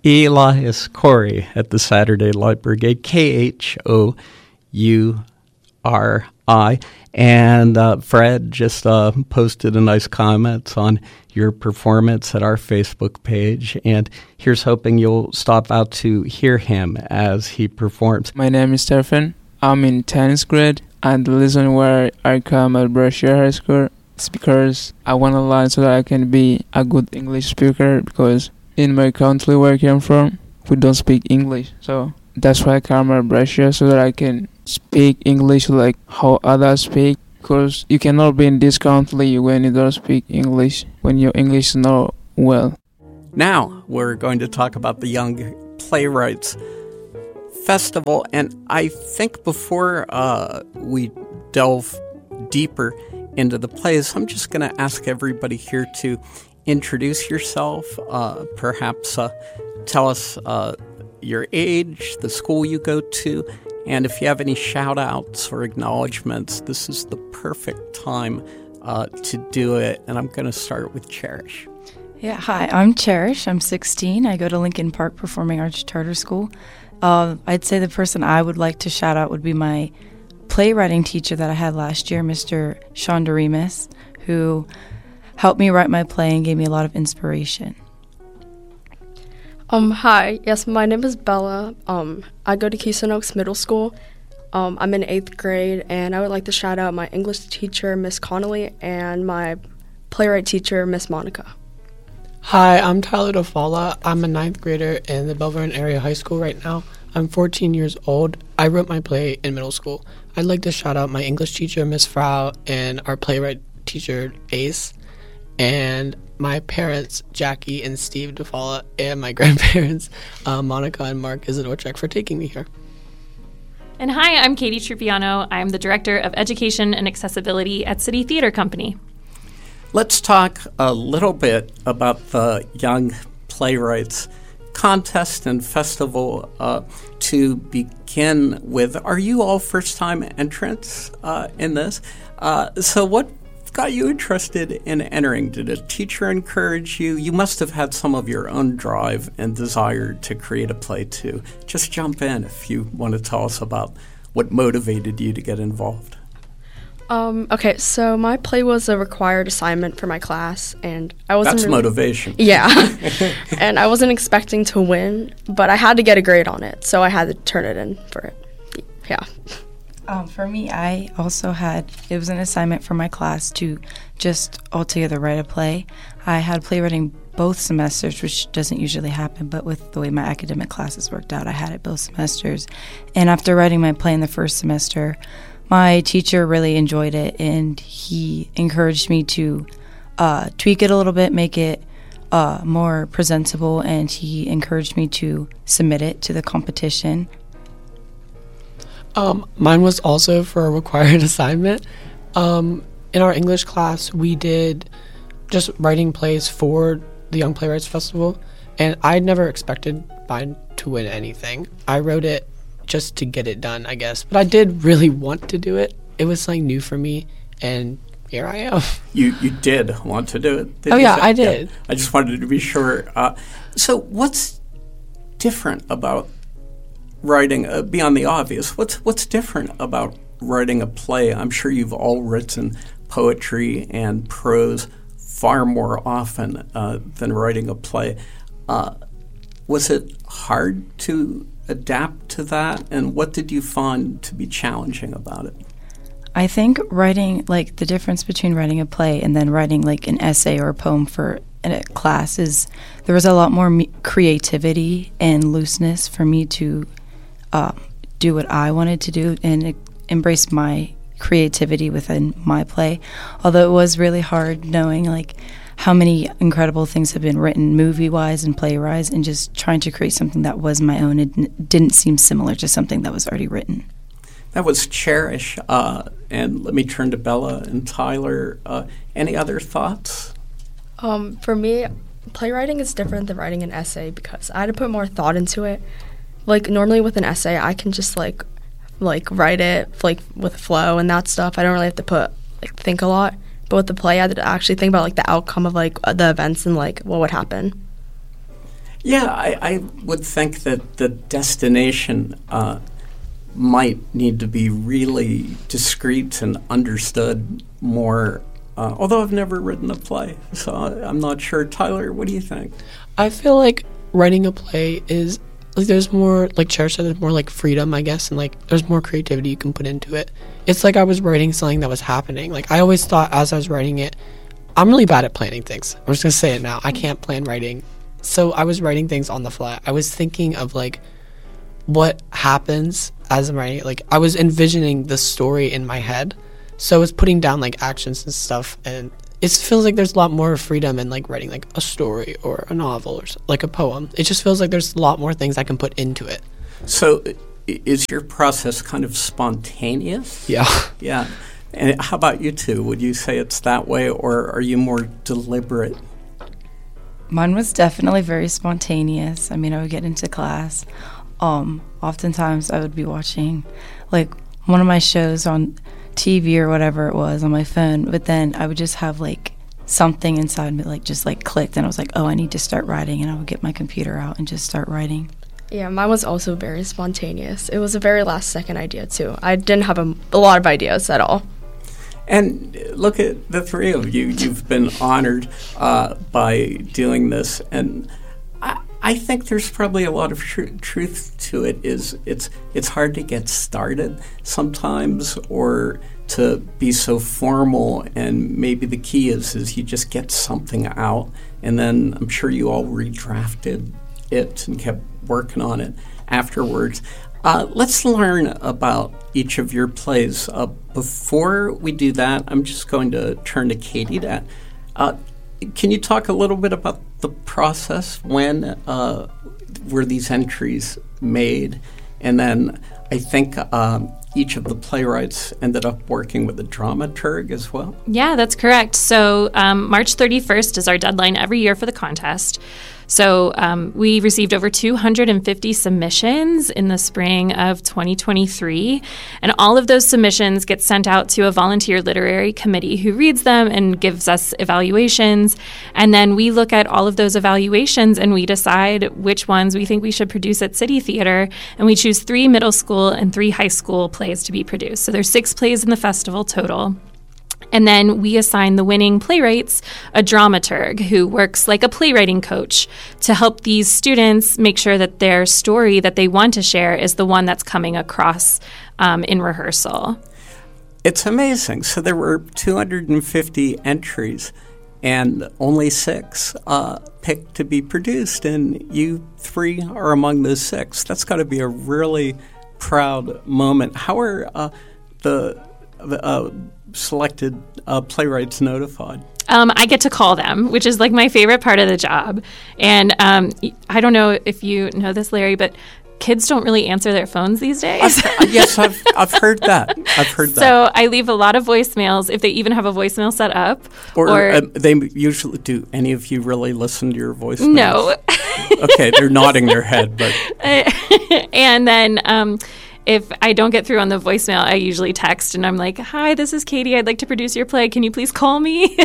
Elias Corey at the Saturday Light Brigade, KHOURI. And Fred just posted a nice comment on your performance at our Facebook page. And here's hoping you'll stop out to hear him as he performs. My name is Stefan. I'm in 10th grade. And the reason why I come at Brescia High School is because I want to learn so that I can be a good English speaker, because in my country where I came from, we don't speak English. So that's why I come at Brescia, so that I can speak English like how others speak. Because you cannot be in this country when you don't speak English, when your English is not well. Now we're going to talk about the Young Playwrights Festival, and I think before we delve deeper into the plays, I'm just going to ask everybody here to introduce yourself, perhaps tell us your age, the school you go to, and if you have any shout-outs or acknowledgments, this is the perfect time to do it, and I'm going to start with Cherish. Yeah, hi, I'm Cherish. I'm 16. I go to Lincoln Park Performing Arts Charter School. I'd say the person I would like to shout out would be my playwriting teacher that I had last year, Mr. Sean Doremus, who helped me write my play and gave me a lot of inspiration. Hi, yes, my name is Bella. I go to Keystone Oaks Middle School. I'm in 8th grade, and I would like to shout out my English teacher, Miss Connolly, and my playwright teacher, Miss Monica. Hi, I'm Tyler DeFalla. I'm a 9th grader in the Belvern Area High School right now. I'm 14 years old. I wrote my play in middle school. I'd like to shout out my English teacher, Miss Frau, and our playwright teacher, Ace, and my parents, Jackie and Steve DeFalla, and my grandparents, Monica and Mark Izadorchek, for taking me here. And hi, I'm Katie Trupiano. I'm the Director of Education and Accessibility at City Theater Company. Let's talk a little bit about the Young Playwrights Contest and Festival to begin with. Are you all first-time entrants in this? So what got you interested in entering? Did a teacher encourage you? You must have had some of your own drive and desire to create a play too. Just jump in if you want to tell us about what motivated you to get involved. Okay, so my play was a required assignment for my class, and I wasn't That's motivation. Yeah, and I wasn't expecting to win, but I had to get a grade on it, so I had to turn it in for it. Yeah. For me, I also it was an assignment for my class to just altogether write a play. I had playwriting both semesters, which doesn't usually happen, but with the way my academic classes worked out, I had it both semesters. And after writing my play in the first semester, my teacher really enjoyed it, and he encouraged me to tweak it a little bit, make it more presentable, and he encouraged me to submit it to the competition. Mine was also for a required assignment. In our English class, we did just writing plays for the Young Playwrights Festival, and I never expected mine to win anything. I wrote it just to get it done, I guess. But I did really want to do it. It was something new for me, and here I am. You did want to do it? I did. Yeah. I just wanted to be sure. So what's different about writing, beyond the obvious, what's different about writing a play? I'm sure you've all written poetry and prose far more often than writing a play. Was it hard to adapt to that, and what did you find to be challenging about it? I think writing, like, the difference between writing a play and then writing, like, an essay or a poem for a class is there was a lot more creativity and looseness for me to do what I wanted to do and embrace my creativity within my play. Although it was really hard knowing, like, how many incredible things have been written movie-wise and play-wise, and just trying to create something that was my own. It didn't seem similar to something that was already written. That was Cherish. And let me turn to Bella and Tyler. Any other thoughts? For me, playwriting is different than writing an essay because I had to put more thought into it. Like, normally with an essay, I can just, like write it, like, with flow and that stuff. I don't really have to think a lot. But with the play, I had to actually think about, like, the outcome of, like, the events and, like, what would happen. Yeah, I would think that the destination might need to be really discreet and understood more, although I've never written a play, so I'm not sure. Tyler, what do you think? I feel like writing a play is, like, there's more, like Cher said, there's more, like, freedom, I guess, and, like, there's more creativity you can put into it. It's like I was writing something that was happening. Like, I always thought as I was writing it, I'm really bad at planning things. I'm just going to say it now. I can't plan writing. So I was writing things on the fly. I was thinking of, like, what happens as I'm writing it. Like, I was envisioning the story in my head. So I was putting down, like, actions and stuff, and it feels like there's a lot more freedom in, like, writing, like, a story or a novel or, like, a poem. It just feels like there's a lot more things I can put into it. So is your process kind of spontaneous? Yeah. Yeah. And how about you two? Would you say it's that way, or are you more deliberate? Mine was definitely very spontaneous. I mean, I would get into class. Oftentimes I would be watching, like, one of my shows on TV or whatever it was on my phone, but then I would just have, like, something inside me, like, just, like, clicked, and I was like, oh, I need to start writing, and I would get my computer out and just start writing. Yeah, mine was also very spontaneous. It was a very last-second idea, too. I didn't have a lot of ideas at all. And look at the three of you. You've been honored by doing this, and I think there's probably a lot of truth to it. It's hard to get started sometimes, or to be so formal, and maybe the key is you just get something out, and then I'm sure you all redrafted it and kept working on it afterwards. Let's learn about each of your plays. Before we do that, I'm just going to turn to Katie. Can you talk a little bit about the process? When were these entries made? And then I think each of the playwrights ended up working with a dramaturg as well. Yeah, that's correct. So March 31st is our deadline every year for the contest. So we received over 250 submissions in the spring of 2023, and all of those submissions get sent out to a volunteer literary committee who reads them and gives us evaluations, and then we look at all of those evaluations and we decide which ones we think we should produce at City Theater, and we choose 3 middle school and 3 high school plays to be produced. So there's 6 plays in the festival total. And then we assign the winning playwrights a dramaturg who works like a playwriting coach to help these students make sure that their story that they want to share is the one that's coming across in rehearsal. It's amazing. So there were 250 entries and only 6 picked to be produced, and you 3 are among those 6. That's got to be a really proud moment. How are the selected playwrights notified? I get to call them, which is like my favorite part of the job. And I don't know if you know this, Larry, but kids don't really answer their phones these days. Yes, I've heard that. So I leave a lot of voicemails, if they even have a voicemail set up. Or they usually do. Any of you really listen to your voicemails? No. Okay, they're nodding their head, but and then if I don't get through on the voicemail, I usually text and I'm like, hi, this is Katie. I'd like to produce your play. Can you please call me?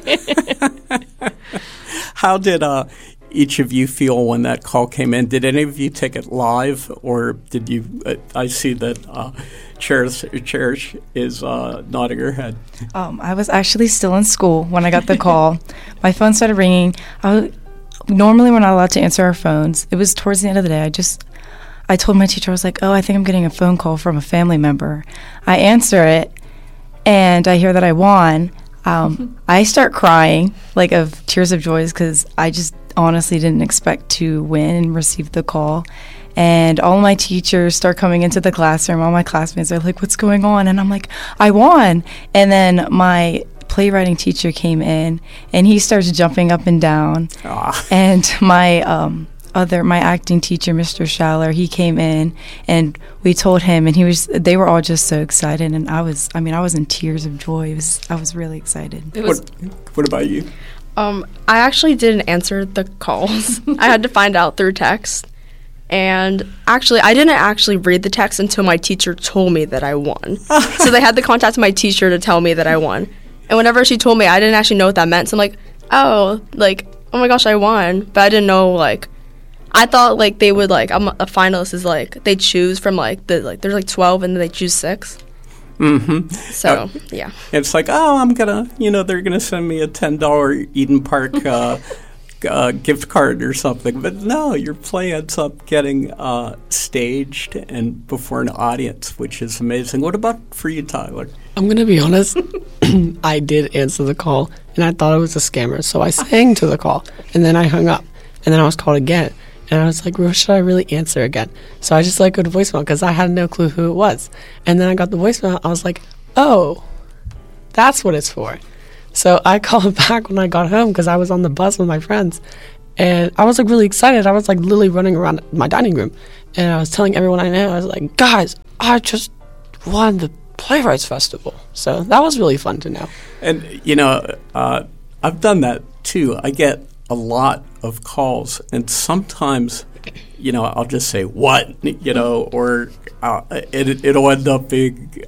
How did each of you feel when that call came in? Did any of you take it live, or did you? I see that Cherish is nodding her head. I was actually still in school when I got the call. My phone started ringing. Normally, we're not allowed to answer our phones. It was towards the end of the day. I told my teacher, I was like, oh, I think I'm getting a phone call from a family member. I answer it, and I hear that I won. I start crying, like of tears of joy, because I just honestly didn't expect to win and receive the call. And all my teachers start coming into the classroom. All my classmates are like, what's going on? And I'm like, I won. And then my playwriting teacher came in, and he starts jumping up and down. And my my acting teacher, Mr. Schaller, he came in, and we told him, and they were all just so excited, and I was in tears of joy. I was really excited. What about you? I actually didn't answer the calls. I had to find out through text. And actually, I didn't actually read the text until my teacher told me that I won. So they had to contact my teacher to tell me that I won. And whenever she told me, I didn't actually know what that meant. So I'm like, oh my gosh, I won. But I didn't know, I thought like they would like I'm a finalist is like they choose from like there's like 12 and then they choose 6. Mm-hmm. So yeah, it's like, oh, I'm gonna, they're gonna send me a $10 Eden Park gift card or something. But no, your play ends up getting staged and before an audience, which is amazing. What about for you, Tyler? I'm going to be honest. I did answer the call, and I thought it was a scammer. So I sang to the call, and then I hung up. And then I was called again. And I was like, well, should I really answer again? So I just go to voicemail because I had no clue who it was. And then I got the voicemail. I was like, oh, that's what it's for. So I called back when I got home because I was on the bus with my friends. And I was like really excited. I was like literally running around my dining room. And I was telling everyone I know, I was like, guys, I just won the Playwrights Festival. So that was really fun to know. And, I've done that too. I get a lot of calls, and sometimes, I'll just say, what, or it'll end up being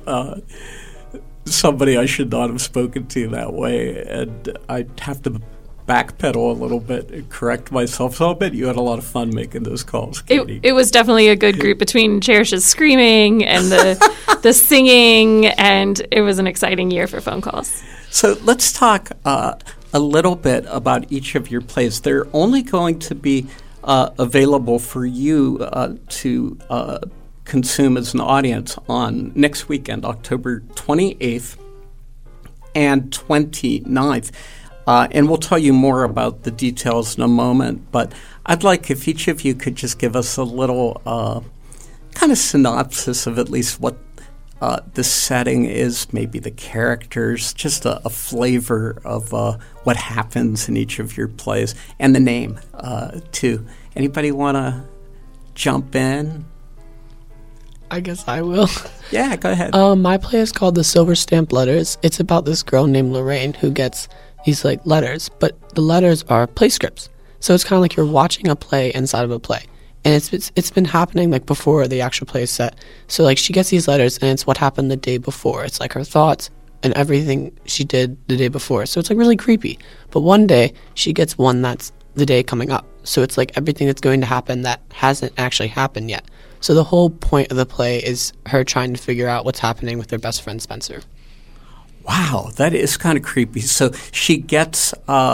somebody I should not have spoken to that way, and I have to backpedal a little bit and correct myself. So I'll bet you had a lot of fun making those calls, Katie. It was definitely a good group between Cherish's screaming and the singing, and it was an exciting year for phone calls. So let's talk a little bit about each of your plays. They're only going to be available for you to consume as an audience on next weekend, October 28th and 29th. And we'll tell you more about the details in a moment, but I'd like if each of you could just give us a little kind of synopsis of at least what the setting is, maybe the characters, just a flavor of what happens in each of your plays, and the name, too. Anybody want to jump in? I guess I will. Yeah, go ahead. My play is called The Silver Stamped Letters. It's about this girl named Lorraine who gets these letters, but the letters are play scripts. So it's kind of like you're watching a play inside of a play. And it's been happening before the actual play is set. So she gets these letters, and it's what happened the day before. It's her thoughts and everything she did the day before. So it's really creepy. But one day she gets one that's the day coming up. So it's everything that's going to happen that hasn't actually happened yet. So the whole point of the play is her trying to figure out what's happening with her best friend Spencer. Wow, that is kind of creepy. So she gets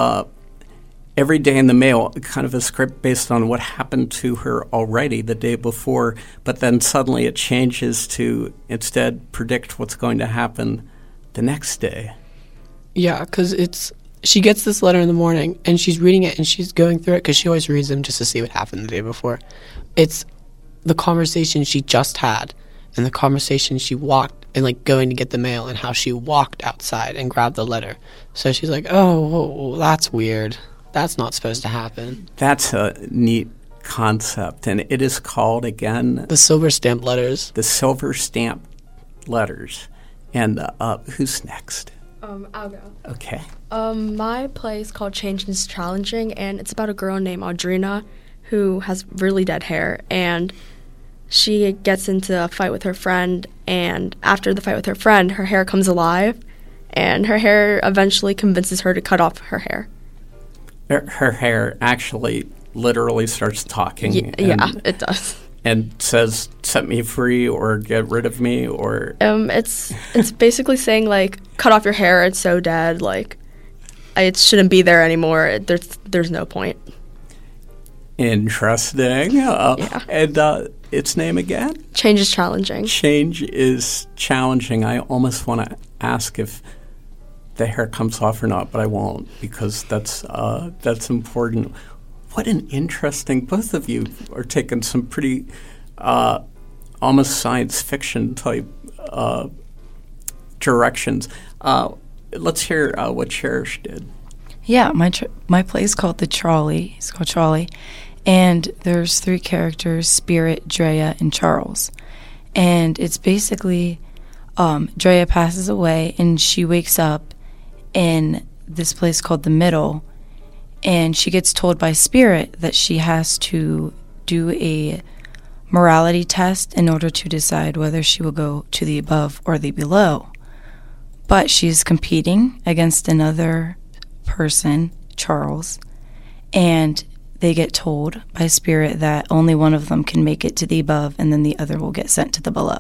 every day in the mail kind of a script based on what happened to her already the day before, but then suddenly it changes to instead predict what's going to happen the next day. Yeah, because she gets this letter in the morning, and she's reading it, and she's going through it because she always reads them just to see what happened the day before. It's the conversation she just had and the conversation she walked and going to get the mail and how she walked outside and grabbed the letter. So she's like, oh, that's weird. That's not supposed to happen. That's a neat concept, and it is called, again? The Silver Stamped Letters. The Silver Stamped Letters. And who's next? I'll go. Okay. My play is called Change is Challenging, and it's about a girl named Audrina who has really dead hair, and she gets into a fight with her friend, and after the fight with her friend, her hair comes alive, and her hair eventually convinces her to cut off her hair. Her hair actually literally starts talking. Yeah, it does. And says, set me free or get rid of me, or... It's basically saying, cut off your hair, it's so dead, it shouldn't be there anymore, there's no point. Interesting. Yeah. And its name again? Change is Challenging. Change is Challenging. I almost want to ask if the hair comes off or not, but I won't, because that's important. What an interesting, both of you are taking some pretty almost science fiction type directions. Let's hear what Cherish did. Yeah, my play is called Trolley. It's called Trolley. And there's 3 characters, Spirit, Drea, and Charles. And it's basically Drea passes away, and she wakes up in this place called the Middle, and she gets told by Spirit that she has to do a morality test in order to decide whether she will go to the above or the below. But she's competing against another person, Charles, and they get told by spirit that only one of them can make it to the above, and then the other will get sent to the below.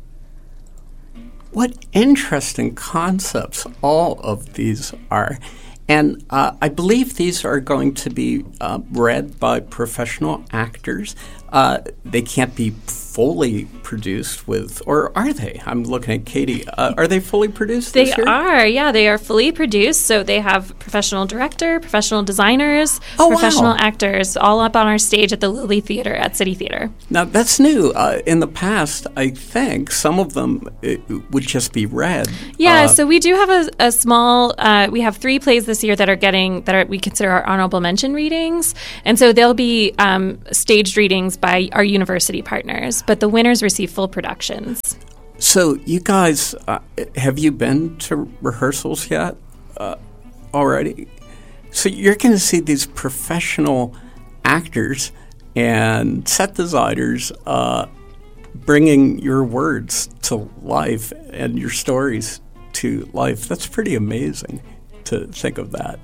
What interesting concepts all of these are. And I believe these are going to be read by professional actors. They can't be fully produced with, or are they? I'm looking at Katie. Are they fully produced this year? They are, yeah. They are fully produced. So they have professional director, professional designers, Oh, professional wow. actors, all up on our stage at the Lilly Theater at City Theater. Now, that's new. In the past, I think some of them would just be read. Yeah, so we do have a small, we have 3 plays this year that are we consider our honorable mention readings. And so they'll be staged readings by our university partners, but the winners receive full productions. So you guys, have you been to rehearsals yet already? So you're going to see these professional actors and set designers bringing your words to life and your stories to life. That's pretty amazing to think of that.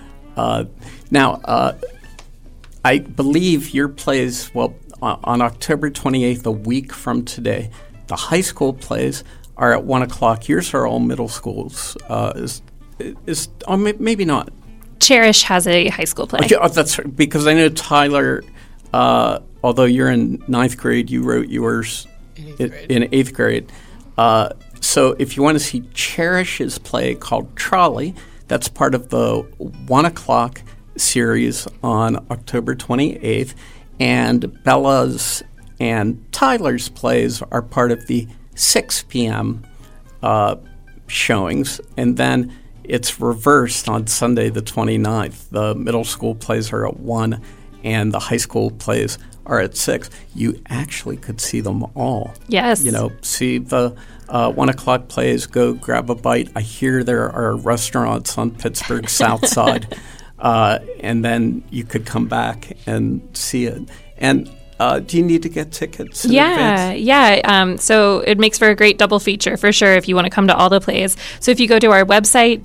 Now, I believe your plays, on October 28th, a week from today, the high school plays are at 1 o'clock. Yours are all middle schools. Maybe not. Cherish has a high school play. Oh, that's right, because I know Tyler, although you're in 9th grade, you wrote yours in 8th grade. So if you want to see Cherish's play called Trolley, that's part of the 1 o'clock series on October 28th. And Bella's and Tyler's plays are part of the 6 p.m. Showings. And then it's reversed on Sunday the 29th. The middle school plays are at 1 and the high school plays are at 6. You actually could see them all. Yes. See the 1 o'clock plays, go grab a bite. I hear there are restaurants on Pittsburgh's South Side. And then you could come back and see it. And do you need to get tickets in advance? Yeah. So it makes for a great double feature for sure if you want to come to all the plays. So if you go to our website,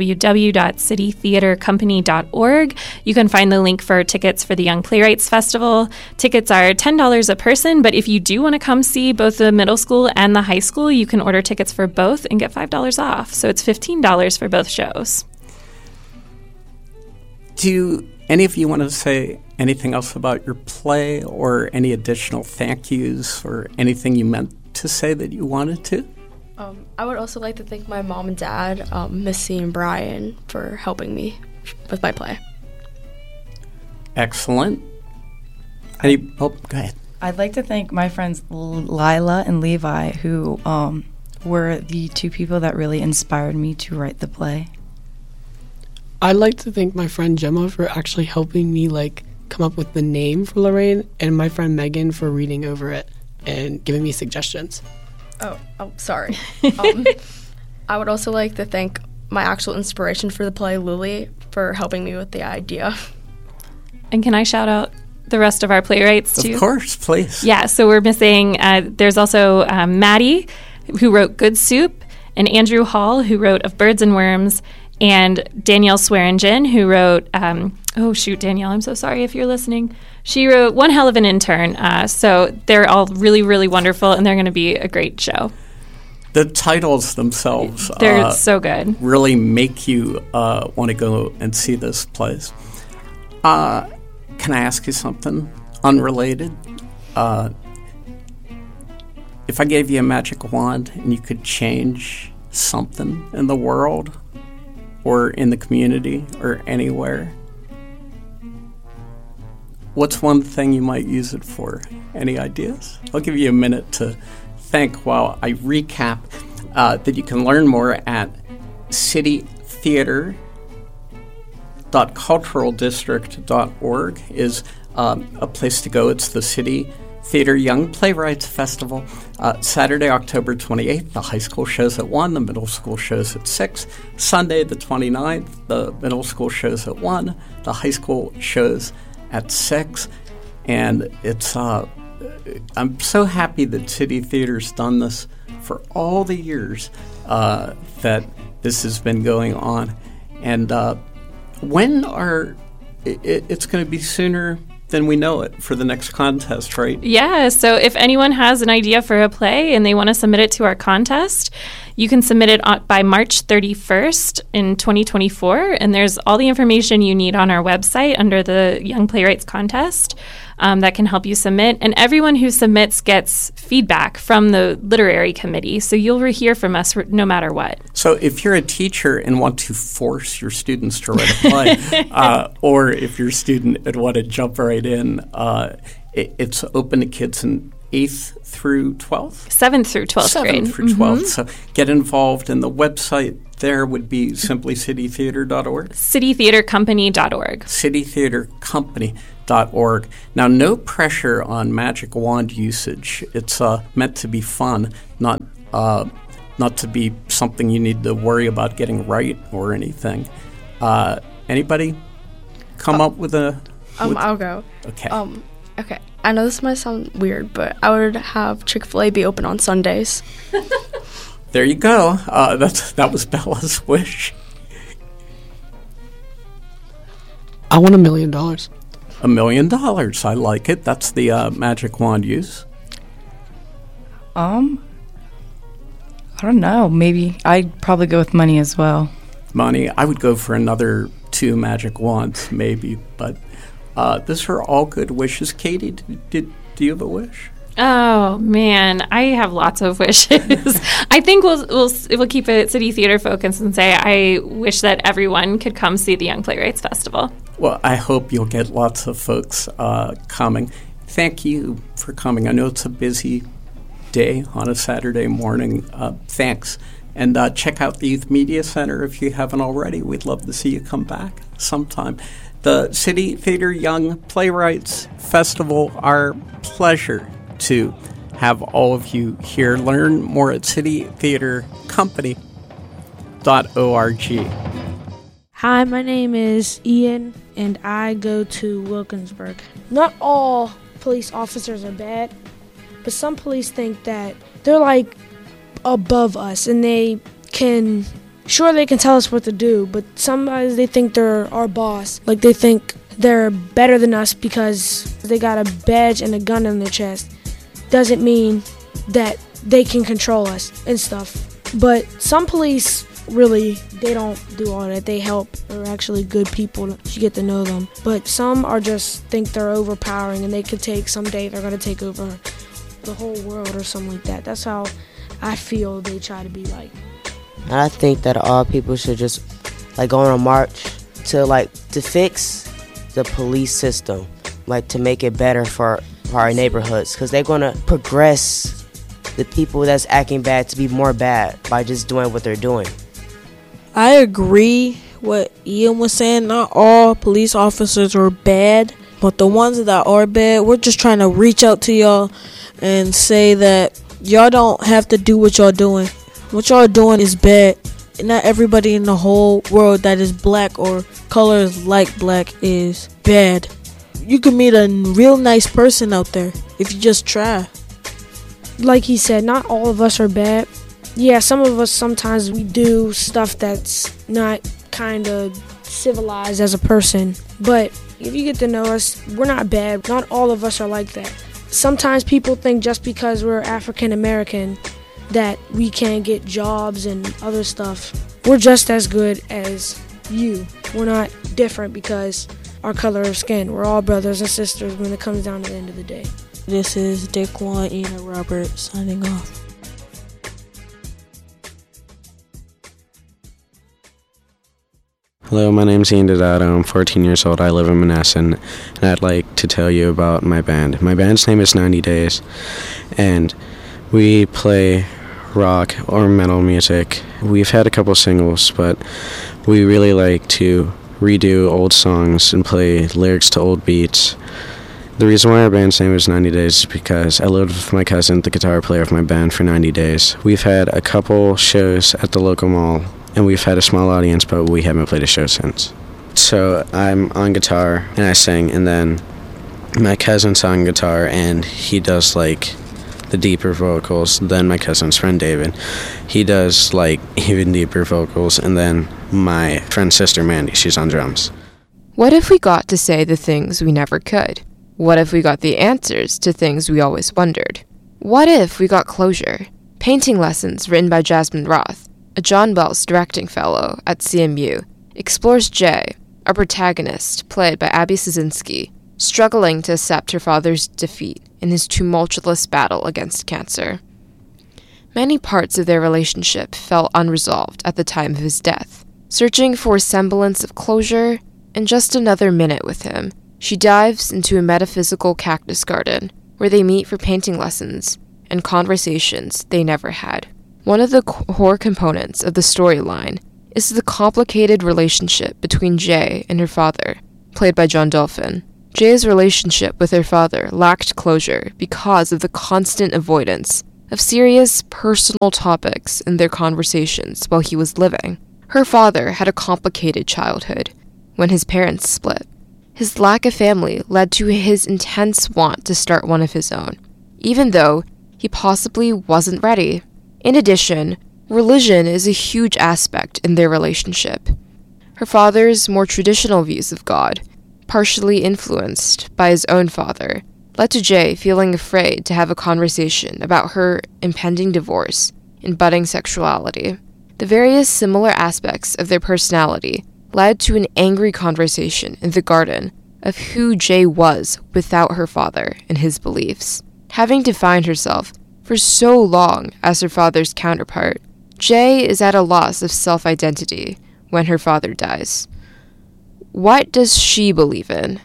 www.citytheatercompany.org, you can find the link for tickets for the Young Playwrights Festival. Tickets are $10 a person, but if you do want to come see both the middle school and the high school, you can order tickets for both and get $5 off. So it's $15 for both shows. Do any of you want to say anything else about your play or any additional thank yous or anything you meant to say that you wanted to? I would also like to thank my mom and dad, Missy and Brian, for helping me with my play. Excellent. Go ahead. I'd like to thank my friends Lila and Levi, who were the 2 people that really inspired me to write the play. I'd like to thank my friend Gemma for actually helping me come up with the name for Lorraine, and my friend Megan for reading over it and giving me suggestions. Oh, sorry. I would also like to thank my actual inspiration for the play, Lily, for helping me with the idea. And can I shout out the rest of our playwrights too? Of course, please. Yeah, so we're missing, there's also Maddie, who wrote Good Soup, and Andrew Hall, who wrote Of Birds and Worms, and Danielle Swearingen, who wrote, Danielle, I'm so sorry if you're listening. She wrote One Hell of an Intern. So they're all really, really wonderful, and they're going to be a great show. The titles themselves They're so good. Really make you want to go and see this place. Can I ask you something unrelated? If I gave you a magic wand and you could change something in the world or in the community or anywhere, what's one thing you might use it for? Any ideas? I'll give you a minute to think while I recap that you can learn more at citytheater.culturaldistrict.org is a place to go. It's the City Theater Young Playwrights Festival. Saturday, October 28th, the high school show's at 1, the middle school show's at 6. Sunday, the 29th, the middle school show's at 1, the high school show's at 6. And it's I'm so happy that City Theater's done this for all the years that this has been going on. And when it's going to be sooner then we know it for the next contest, right? Yeah, so if anyone has an idea for a play and they want to submit it to our contest, you can submit it by March 31st in 2024, and there's all the information you need on our website under the Young Playwrights Contest that can help you submit. And everyone who submits gets feedback from the literary committee, so you'll hear from us no matter what. So if you're a teacher and want to force your students to write a play, or if you're a student and want to jump right in, it's open to kids in 8th through 12th? 7th through 12th grade. 7th through 12th. So get involved, and the website there would be simply citytheater.org? citytheatercompany.org. citytheatercompany.org. Now, no pressure on magic wand usage. It's meant to be fun, not to be something you need to worry about getting right or anything. Anybody come up with a... I'll go. Okay. Okay. I know this might sound weird, but I would have Chick-fil-A be open on Sundays. There you go. That was Bella's wish. I want $1 million. $1 million. I like it. That's the magic wand use. I don't know. Maybe I'd probably go with money as well. Money. I would go for another 2 magic wands, maybe. But these are all good wishes. Katie, do you have a wish? Oh man, I have lots of wishes. I think we'll keep it City Theater focused and say I wish that everyone could come see the Young Playwrights Festival. Well, I hope you'll get lots of folks coming. Thank you for coming. I know it's a busy day on a Saturday morning. Thanks. And check out the Youth Media Center if you haven't already. We'd love to see you come back sometime. The City Theater Young Playwrights Festival, our pleasure to have all of you here. Learn more at citytheatercompany.org. Hi, my name is Ian, and I go to Wilkinsburg. Not all police officers are bad, but some police think that they're like above us, and they can tell us what to do, but sometimes they think they're our boss. Like they think they're better than us because they got a badge and a gun on their chest. Doesn't mean that they can control us and stuff. But some police really, they don't do all that. They help. They're actually good people. You get to know them. But some are just think they're overpowering, and they could someday they're going to take over the whole world or something like that. That's how I feel they try to be like. I think that all people should just go on a march to fix the police system, to make it better for our neighborhoods, because they're going to progress the people that's acting bad to be more bad by just doing what they're doing. I agree what Ian was saying. Not all police officers are bad, but the ones that are bad, we're just trying to reach out to y'all and say that y'all don't have to do what y'all doing. What y'all doing is bad. And not everybody in the whole world that is black or colors like black is bad. You can meet a real nice person out there if you just try. Like he said, not all of us are bad. Yeah, some of us sometimes we do stuff that's not kind of civilized as a person. But if you get to know us, we're not bad. Not all of us are like that. Sometimes people think just because we're African American that we can't get jobs and other stuff. We're just as good as you. We're not different because our color of skin. We're all brothers and sisters when it comes down to the end of the day. This is Daquan Ena Robert signing off. Hello, my name's Ian Dodato. I'm 14 years old. I live in Monessen, and I'd like to tell you about my band. My band's name is 90 Days, and we play rock or metal music. We've had a couple singles, but we really like to redo old songs and play lyrics to old beats. The reason why our band's name is 90 Days is because I lived with my cousin, the guitar player of my band, for 90 days. We've had a couple shows at the local mall, and we've had a small audience, but we haven't played a show since. So I'm on guitar, and I sing, and then my cousin's on guitar, and he does, the deeper vocals. Then my cousin's friend, David, he does, even deeper vocals, and then my friend's sister, Mandy, she's on drums. What if we got to say the things we never could? What if we got the answers to things we always wondered? What if we got closure? Painting Lessons, written by Jasmine Roth, a John Wells directing fellow at CMU, explores Jay, our protagonist, played by Abby Szynski, struggling to accept her father's defeat in his tumultuous battle against cancer. Many parts of their relationship felt unresolved at the time of his death. Searching for a semblance of closure and just another minute with him, she dives into a metaphysical cactus garden where they meet for painting lessons and conversations they never had. One of the core components of the storyline is the complicated relationship between Jay and her father, played by John Dolphin. Jay's relationship with her father lacked closure because of the constant avoidance of serious personal topics in their conversations while he was living. Her father had a complicated childhood when his parents split. His lack of family led to his intense want to start one of his own, even though he possibly wasn't ready. In addition, religion is a huge aspect in their relationship. Her father's more traditional views of God, partially influenced by his own father, led to Jay feeling afraid to have a conversation about her impending divorce and budding sexuality. The various similar aspects of their personality led to an angry conversation in the garden of who Jay was without her father and his beliefs. Having defined herself for so long as her father's counterpart, Jay is at a loss of self-identity when her father dies. What does she believe in?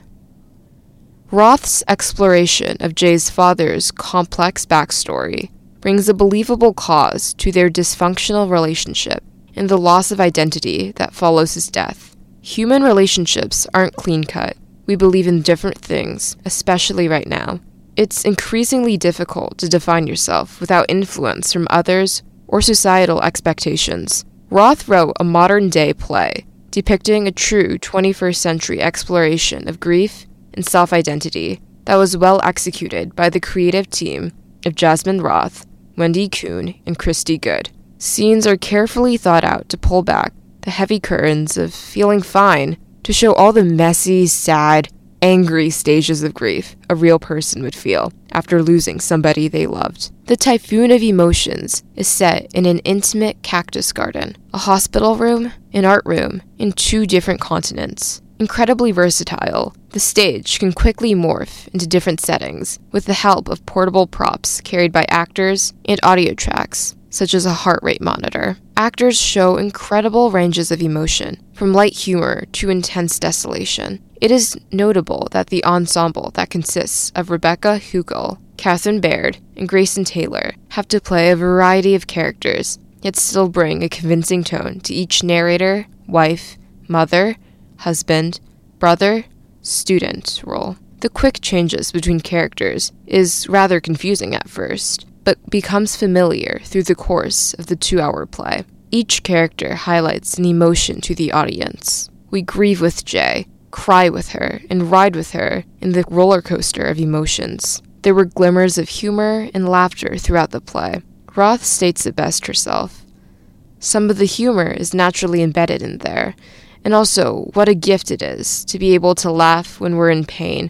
Roth's exploration of Jay's father's complex backstory brings a believable cause to their dysfunctional relationship and the loss of identity that follows his death. Human relationships aren't clean-cut. We believe in different things, especially right now. It's increasingly difficult to define yourself without influence from others or societal expectations. Roth wrote a modern-day play depicting a true 21st century exploration of grief and self-identity that was well executed by the creative team of Jasmine Roth, Wendy Kuhn, and Christy Good. Scenes are carefully thought out to pull back the heavy curtains of feeling fine to show all the messy, sad, angry stages of grief a real person would feel after losing somebody they loved. The typhoon of emotions is set in an intimate cactus garden, a hospital room, an art room, in 2 different continents. Incredibly versatile, the stage can quickly morph into different settings with the help of portable props carried by actors and audio tracks, such as a heart rate monitor. Actors show incredible ranges of emotion, from light humor to intense desolation. It is notable that the ensemble that consists of Rebecca Hugel, Catherine Baird, and Grayson Taylor have to play a variety of characters, yet still bring a convincing tone to each narrator, wife, mother, husband, brother, student role. The quick changes between characters is rather confusing at first, but becomes familiar through the course of the 2-hour play. Each character highlights an emotion to the audience. We grieve with Jay, cry with her, and ride with her in the roller coaster of emotions. There were glimmers of humor and laughter throughout the play. Roth states it best herself. Some of the humor is naturally embedded in there, and also what a gift it is to be able to laugh when we're in pain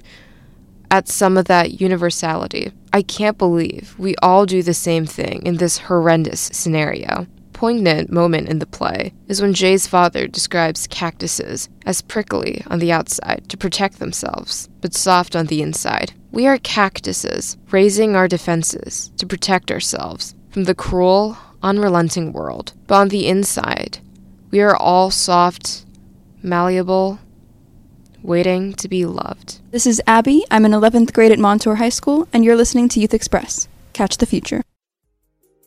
at some of that universality. I can't believe we all do the same thing in this horrendous scenario. Poignant moment in the play is when Jay's father describes cactuses as prickly on the outside to protect themselves, but soft on the inside. We are cactuses, raising our defenses to protect ourselves from the cruel, unrelenting world. But on the inside, we are all soft, malleable, waiting to be loved. This is Abby. I'm in 11th grade at Montour High School, and you're listening to Youth Express. Catch the future.